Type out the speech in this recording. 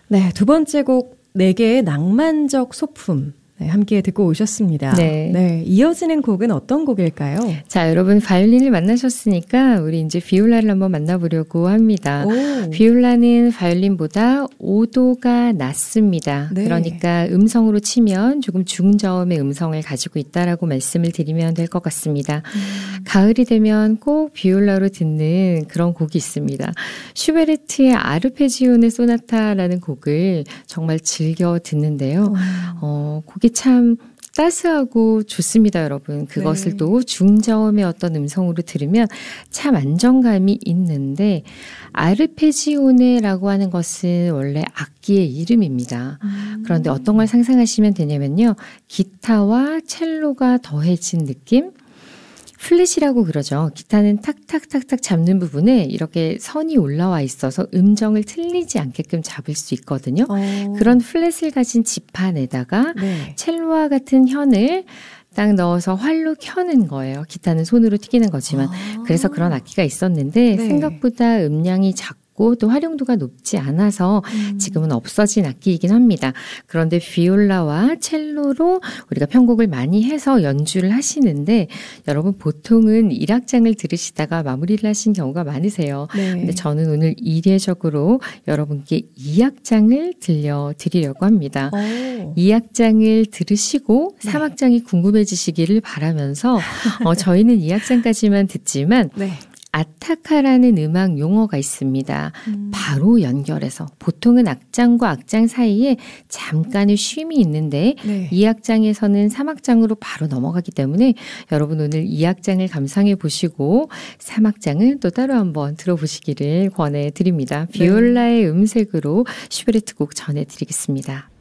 네, 두 번째 곡 4개의 낭만적 소품. 네, 함께 듣고 오셨습니다. 네, 이어지는 곡은 어떤 곡일까요? 자, 여러분 바이올린을 만나셨으니까 우리 이제 비올라를 한번 만나보려고 합니다. 비올라는 바이올린보다 5도가 낮습니다. 네. 그러니까 음성으로 치면 조금 중저음의 음성을 가지고 있다라고 말씀을 드리면 될 것 같습니다. 가을이 되면 꼭 비올라로 듣는 그런 곡이 있습니다. 슈베르트의 아르페지오네 소나타라는 곡을 정말 즐겨 듣는데요. 곡이 참 따스하고 좋습니다, 여러분. 그것을 네. 또 중저음의 어떤 음성으로 들으면 참 안정감이 있는데 아르페지오네라고 하는 것은 원래 악기의 이름입니다. 그런데 어떤 걸 상상하시면 되냐면요. 기타와 첼로가 더해진 느낌? 플랫이라고 그러죠. 기타는 탁탁탁탁 잡는 부분에 이렇게 선이 올라와 있어서 음정을 틀리지 않게끔 잡을 수 있거든요. 그런 플랫을 가진 지판에다가 네. 첼로와 같은 현을 딱 넣어서 활로 켜는 거예요. 기타는 손으로 튀기는 거지만. 그래서 그런 악기가 있었는데 네. 생각보다 음량이 작고 또 활용도가 높지 않아서 지금은 없어진 악기이긴 합니다. 그런데 비올라와 첼로로 우리가 편곡을 많이 해서 연주를 하시는데 여러분 보통은 1악장을 들으시다가 마무리를 하신 경우가 많으세요. 네. 근데 저는 오늘 이례적으로 여러분께 2악장을 들려드리려고 합니다. 2악장을 들으시고 3악장이 궁금해지시기를 바라면서 저희는 2악장까지만 듣지만 네. 아타카라는 음악 용어가 있습니다. 바로 연결해서 보통은 악장과 악장 사이에 잠깐의 쉼이 있는데 네. 2악장에서는 3악장으로 바로 넘어가기 때문에 여러분 오늘 2악장을 감상해 보시고 3악장을 또 따로 한번 들어보시기를 권해드립니다. 비올라의 음색으로 슈베르트 곡 전해드리겠습니다.